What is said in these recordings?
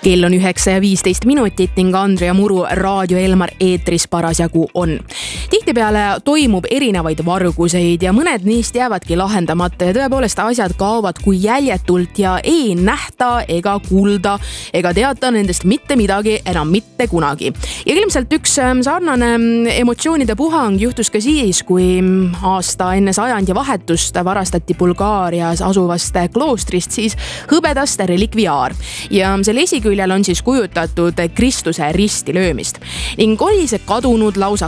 Kell on 9:15 ning Andre ja Muru Raadio Elmar eetris parasjagu on. Tihtipeale toimub erinevaid varguseid ja mõned neist jäävadki lahendamata ja tõepoolest asjad kaovad kui jäljetult ja ei nähta ega kuulda ega teata nendest mitte midagi enam mitte kunagi. Ja ilmselt üks sarnane emotsioonide puhang juhtus ka siis, kui aasta enne sajandi vahetust varastati Bulgaarias asuvast kloostrist siis hõbedast relikviaar ja selle esiküljel on siis kujutatud Kristuse risti löömist ning oli see kadunud lausa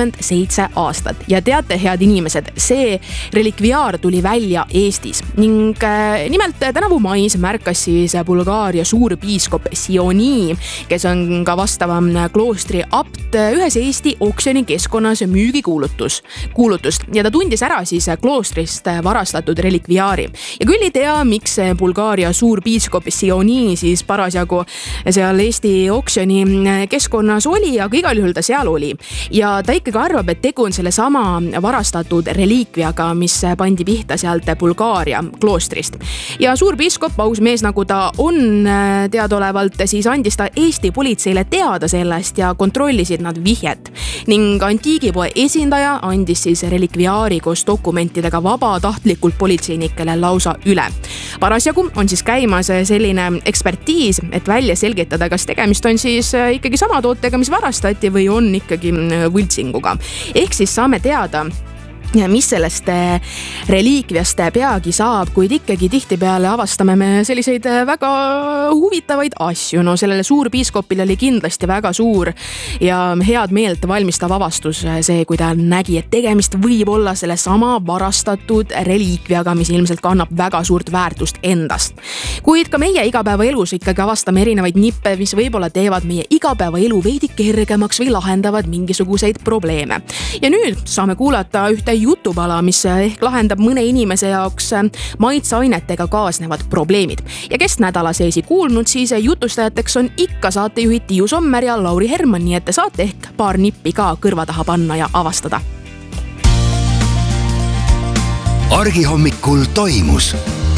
27 aastat. Ja teate, head inimesed, see relikviaar tuli välja Eestis ning nimelt tänavu mais märkas siis Bulgaaria suurpiiskop Sioni, kes on ka vastava kloostri abt, ühes Eesti oksjoni keskkonnas müügikuulutust ja ta tundis ära siis kloostrist varastatud relikviaari. Ja küll ei tea, miks Bulgaaria suurpiiskop Sioni siis parasjagu seal Eesti oksjoni keskkonnas oli, aga igal juhul ta seal oli. Ja ta ikkagi arvab, et tegu on selle sama varastatud reliikviaga, mis pandi pihta sealt Bulgaaria kloostrist. Ja suurpiiskop, aus mees nagu ta on teadaolevalt, siis andis ta Eesti politseile teada sellest ja kontrollisid nad vihjet. Ning antiigipoe esindaja andis siis relikviaari koos dokumentidega vabatahtlikult politseinikele lausa üle. Parasjagu on siis käimas selline ekspertiis, et välja selgitada, kas tegemist on siis ikkagi sama tootega, mis varastati või on ikkagi võltsinguga. Ehk siis saame teada, mis sellest reliikviast peagi saab, kuid ikkagi tihtipeale avastame me selliseid väga huvitavaid asju. No sellele suurpiiskopil oli kindlasti väga suur ja head meelt valmistav avastus see, kui ta nägi, et tegemist võib olla selle sama varastatud reliikviaga, mis ilmselt kannab väga suurt väärtust endast. Kuid ka meie igapäevaelus ikkagi avastame erinevaid nippe, mis võib-olla teevad meie igapäevaelu veidi kergemaks või lahendavad mingisuguseid probleeme. Ja nüüd saame kuulata ühte jutupala, mis ehk lahendab mõne inimese jaoks maitseainetega kaasnevad probleemid. Ja kes nädala seesi kuulnud, siis jutustajateks on ikka saatejuhid Tiiu Sommer ja Lauri Herman, nii et te saate ehk paar nippi ka kõrva taha panna ja avastada. Argihommikul toimus.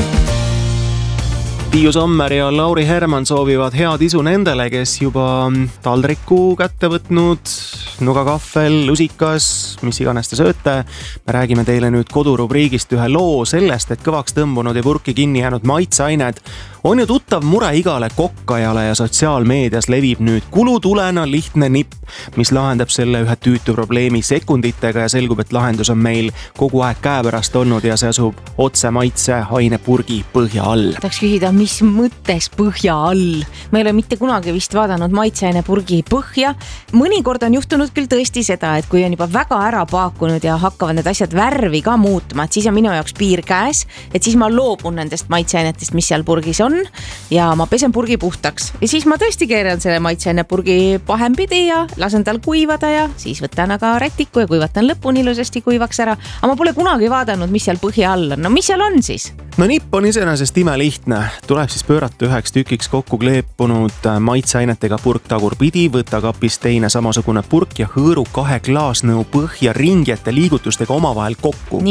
Tiiu Sommer ja Lauri Herman soovivad head isu nendele, kes juba taldriku kätte võtnud, nugakahvel, lusikas, mis iganes te sööte. Me räägime teile nüüd kodurubriigist ühe loo sellest, et kõvaks tõmbunud ja purki kinni jäänud maitseained on ju tuttav mure igale kokkajale ja sotsiaalmeedias levib nüüd kulutulena lihtne nipp, mis lahendab selle ühe tüütu probleemi sekunditega ja selgub, et lahendus on meil kogu aeg käepärast olnud ja see asub otse maitseainepurgi põhja all. Tahaks küsida, mis mõttes põhja all? Ma ei ole mitte kunagi vist vaadanud maitseainepurgi põhja. Mõnikord on juhtunud küll tõesti seda, et kui on juba väga ära paakunud ja hakkavad need asjad värvi ka muutma, et siis on minu jaoks piir käes, et siis ma loobun nendest maitseainetest, mis seal purgis on ja ma pesen purgi puhtaks. Ja siis ma tõesti keeran selle maitseainepurgi pahempidi ja lasen tal kuivada ja siis võtan aga rätiku ja kuivatan lõpuni ilusasti kuivaks ära. Aga ma pole kunagi vaadanud, mis seal põhja all on. No mis seal on siis? No nipp on iseenesest imelihtne. Tuleb siis pöörata üheks tükiks kokku kleepunud maitseainetega purk tagurpidi, võtta kapist teine samasugune purk ja hõõru 2 klaasnõu põhja ringjete liigutustega omavahel kokku.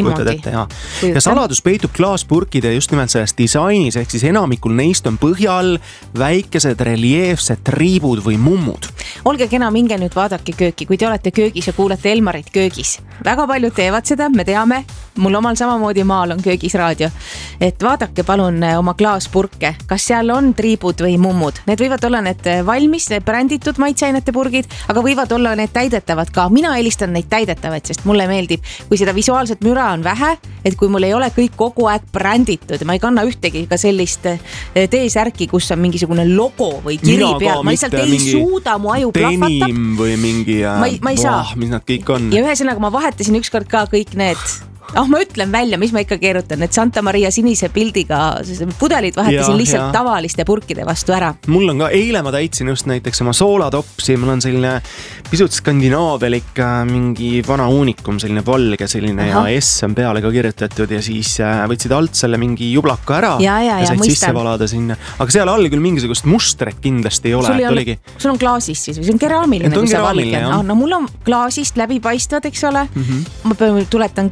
Ja saladus peitub klaaspurkide just nimelt selles disainis, ehk siis enamikul neist on põhja all väikesed reljeefsed triibud või mummud. Olge kena, minge nüüd vaadake kööki, kui te olete köögis ja kuulete Elmarit köögis. Väga paljud teevad seda, me teame, mul omal samamoodi maal on köögis raadio. Et vaadake palun oma klaaspurke, kas seal on triibud või mummud. Need võivad olla need valmis, bränditud maitseainete purgid, aga võivad olla need täidetavad ka. Mina eelistan neid täidetavaid, sest mulle meeldib, kui seda visuaalset müra on vähe, et kui mul ei ole kõik kogu aeg bränditud, ma ei kanna ühtegi ka sellist T-särki, kus on mingisugune logo või kiri peal. Ma lihtsalt ei suuda, mu aju plahvatab. Denim või mingi, mis nad kõik on. Ja ühesõnaga ma vahetasin ükskord ka kõik need ma ütlen välja, mis ma ikka keerutan, need Santa Maria sinise pildiga pudelid vahetasin lihtsalt tavaliste purkide vastu ära. Mul on ka, eile ma täitsin just näiteks oma soolatopsi, mul on selline pisut skandinaavelik mingi vana uunikum, selline valge selline ja S on peale ka kirjutatud ja siis võtsid alt selle mingi jublaka ära ja said sisse valada sinna. Aga seal all küll mingisugust mustret kindlasti ei ole. Sul on klaasist siis või see on keraamiline, kui sa valge? No mul on klaasist läbipaistvad, eks ole. Ma tuletangi meelde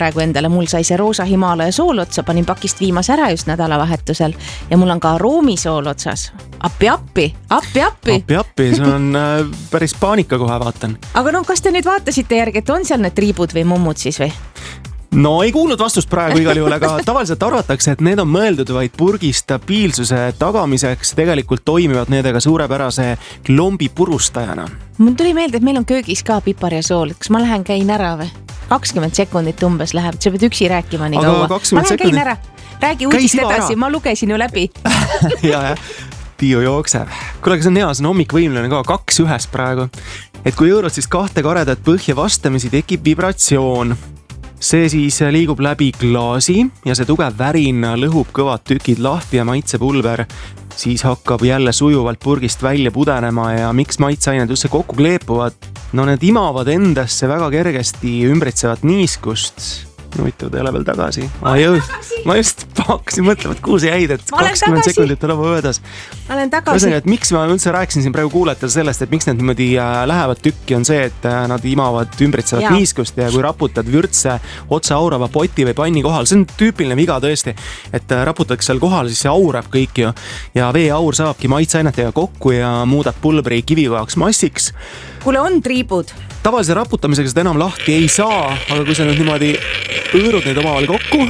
praegu endale, mul sai see roosa Himalaja sool otsa, panin pakist viimase ära just nädalavahetusel ja mul on ka Roomi sool otsas. Appi, see on päris paanika kohe vaatan. Aga no kas te nüüd vaatasite järgi, et on seal need triibud või mummud siis või? No ei kuulnud vastust praegu igal juhul, aga tavaliselt arvatakse, et need on mõeldud vaid purgi stabiilsuse tagamiseks. Tegelikult toimivad nendega suurepärase klombi purustajana. Mul tuli meelde, et meil on köögis ka pipar ja sool. Kas ma lähen käin ära või? 20 sekundit umbes läheb, sa pead üksi rääkima nii kaua. Ma lähen käin ära. Räägi uudist edasi, ma lugesin ju läbi. ja. Tiiu jookseb. Kuule, see on hea, see on hommikvõimlane ka 2-1 praegu. Et kui jõurad siis 2 karedat põhja vastamisi, tekib vibratsioon. See siis liigub läbi klaasi ja see tugev värin lõhub kõvad tükid lahti ja maitsepulber siis hakkab jälle sujuvalt purgist välja pudenema ja miks maitseained üldse kokku kleepuvad? No need imavad endasse väga kergesti ümbritsevat niiskust. Huvitav teile veel tagasi. Ma just hakkasin mõtlema, et kuhu see jäid, et 20 sekundit tuleb öödas. Ma olen tagasi. Et miks ma üldse rääkisin siin praegu kuulatel sellest, et miks need niimoodi lähevad tükki on see, et nad imavad ümbritsevat niiskust ja kui raputad vürtse otsa aurava poti või panni kohal, see on tüüpiline viga tõesti, et raputatakse seal kohal, siis see aurab kõik ju ja veeaur saabki maitseainetega kokku ja muudab pulbri kivivajaks massiks. Kuule, on triibud? Tavalise raputamisega seda enam lahti ei saa, aga kui sa nüüd niimoodi õõrud neid omavahel kokku.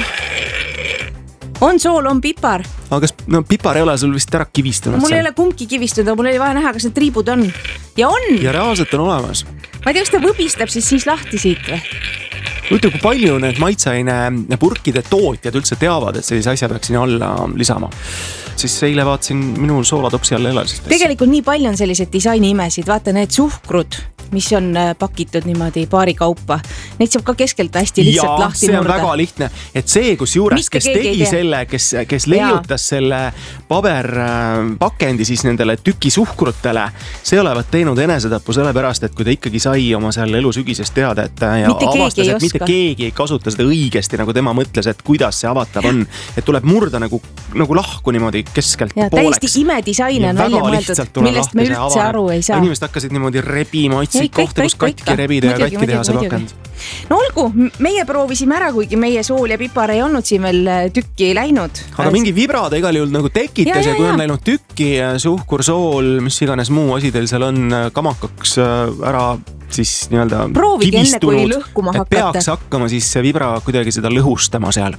On sool, on pipar. Aga kas pipar ei ole sul vist ära kivistunud? Mul ei ole kumbki kivistunud, mul oli vaja näha, kas need triibud on. Ja on! Ja reaalselt on olemas. Ma ei tea, kas ta võbistab siis lahti siit või? Huvitav, kui palju need maitseaine purkide tootjad üldse teavad, et sellise asja peaks sinna alla lisama? Siis eile vaatasin minul soolatopsi all elasist. Tegelikult nii palju on selliseid disainiimesid, vaata need suhkrud, mis on pakitud niimoodi paari kaupa. Neid saab ka keskelt hästi lihtsalt lahti murda. Ja see on väga lihtne, et see, kus juures, kes tegi selle, kes leiutas selle paberpakendi siis nendele tükisuhkrutele, see olevat teinud enesetapu sellepärast, et kui ta ikkagi sai oma seal elusügisest teada, et ja avastas, et mitte keegi ei kasuta seda õigesti, nagu tema mõtles, et kuidas see avatav on, et tuleb murda nagu lahku niimoodi keskelt ja, pooleks. Täiesti imedisain on välja mõeldud, millest me üldse aru ei saa. Inimesed hakkasid niimoodi rebima, otsid kohta, kus katki rebida ja katki teha see pakend. No olgu, meie proovisime ära, kuigi meie sool ja pipar ei olnud siin veel tükki läinud. Aga mingi vibra ta igal juhul nagu tekitas ja kui on läinud tükki, suhkur, sool, mis iganes muu asi teil seal on kamakaks ära siis nii-öelda proovige enne, kui lõhkuma hakata. Peaks hakkama siis see vibra kuidagi seda lõhustama seal.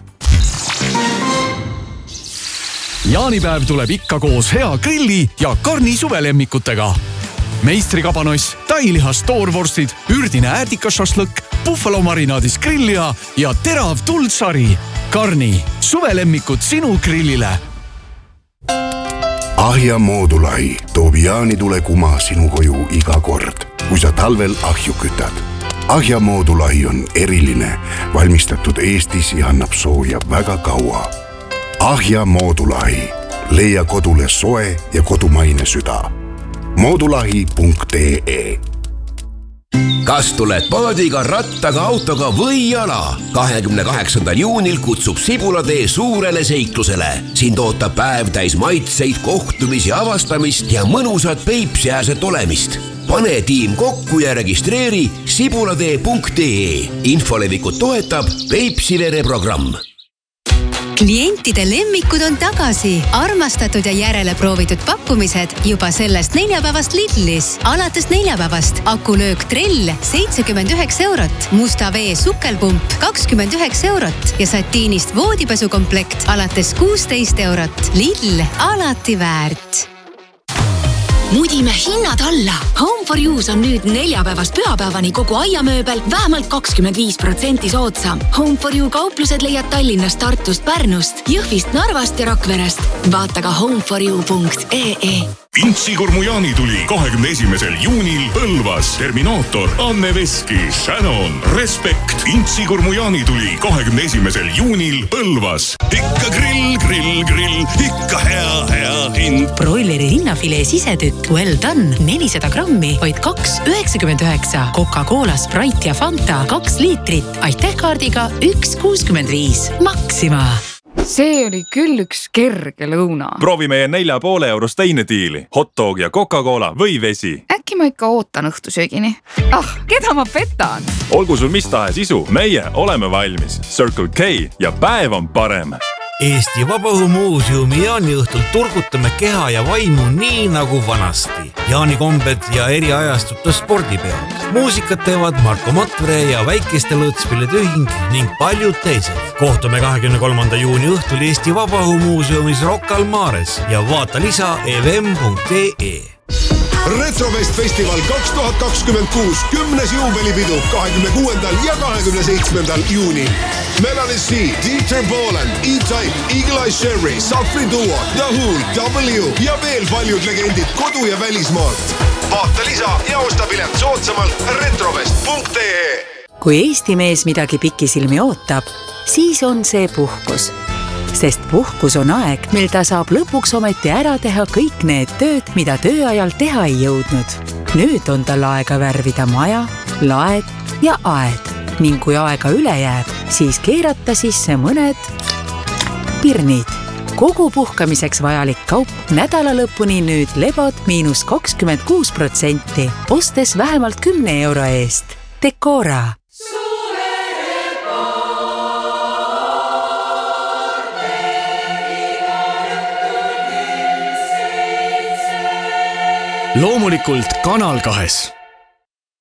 Jaanipäev tuleb ikka koos hea grilli ja Karni suvelemmikutega. Meistrikabanoss, tailihas toorvorstid, ürdine äärdikašašlõkk, buffalo marinaadis grillja ja terav tuldsari. Karni, suvelemmikud sinu grillile. Ahja Moodulahi toob jaanitule kuma sinu koju iga kord, kui sa talvel ahju kütad. Ahja Moodulahi on eriline, valmistatud Eestis ja annab sooja väga kaua. Ahja Moodulahi. Leia kodule soe ja kodumaine süda. Moodulahi.ee. Kas tuled paadiga, rattaga, autoga või jala? 28. juunil kutsub Sibulatee suurele seiklusele. Sind ootab päev täis maitseid, kohtumisi, avastamist ja mõnusat Peipsiääset olemist. Pane tiim kokku ja registreeri sibulatee.ee. Infolevikut toetab Peipsivere programm. Klientide lemmikud on tagasi. Armastatud ja järele proovitud pakkumised juba sellest neljapäevast Lidlis. Alates neljapäevast akulöök Trell 79 €, musta vee sukelpump 29 € ja satiinist voodipesukomplekt alates 16 €. Lidl, alati väärt. Mudime hinnad alla. Home for You's on nüüd neljapäevast pühapäevani kogu aiamööbel vähemalt 25% soodsam. Home for You kauplused leiad Tallinnast, Tartust, Pärnust, Jõhvist, Narvast ja Rakverest. Vaata ka homeforyou.ee. Intsikurmu jaanituli 21. juunil Põlvas. Terminaator, Anne Veski, Shannon, Respekt. Intsikurmu jaanituli 21. juunil Põlvas. Ikka grill, ikka hea hind. Broileri rinnafilee sisetükk Well Done 400 grammi, vaid 2,99. Coca-Cola, Sprite ja Fanta 2 liitrit. Aitäh kaardiga 1,65. Maxima. See oli küll üks kerge lõuna. Proovi meie 4,5 € teine diili. Hot dog ja Coca-Cola või vesi. Äkki äkki ma ikka ootan õhtusöögini. Keda ma petan? Olgu sul mis tahes isu, meie oleme valmis. Circle K ja päev on parem. Eesti Vabaõhumuuseumi jaaniõhtul turgutame keha ja vaimu nii nagu vanasti. Jaanikombed ja eriajastute spordipeod. Muusikat teevad Marko Matvere ja Väikeste Lõõtspillide Ühing ning paljud teised. Kohtume 23. juuni õhtul Eesti Vabaõhumuuseumis Rocca al Mares ja vaata lisa evm.ee. Retrofest festival 2026 10. juubelipidu 26. ja 27. juunil. Melanie C, Dieter Bohlen, E-Type, Eagle Eye Sherry, Safri Duo, The Who, W ja veel paljud legendid kodu- ja välismaalt. Vaata lisa ja osta pilet soodsamalt retrofest.ee. Kui Eesti mees midagi pikisilmi ootab, siis on see puhkus. Sest puhkus on aeg, mil ta saab lõpuks ometi ära teha kõik need tööd, mida tööajal teha ei jõudnud. Nüüd on tal aega värvida maja, laed ja aed. Ning kui aega üle jääb, siis keerata sisse mõned pirnid. Kogu puhkamiseks vajalik kaup nädala lõpuni nüüd lebod -26%, ostes vähemalt 10 euro eest. Decora. Loomulikult Kanal 2.